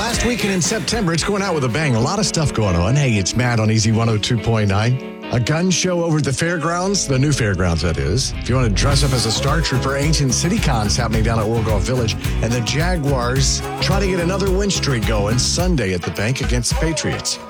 last weekend in September. It's going out with a bang. A lot of stuff going on. Hey, it's Matt on Easy 102.9. A gun show over at the fairgrounds, the new fairgrounds, that is. If you want to dress up as a Star Trooper, Ancient City Con's happening down at Orgall Village. And the Jaguars try to get another win streak going Sunday at the bank against the Patriots.